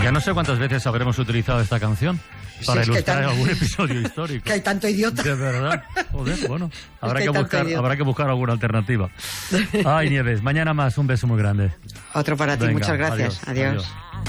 Ya no sé cuántas veces habremos utilizado esta canción para ilustrar algún episodio histórico. Que hay tanto idiota. De verdad. Joder, bueno, habrá que buscar alguna alternativa. Ay, Nieves, mañana más. Un beso muy grande. Otro para ti. Venga, muchas gracias. Adiós.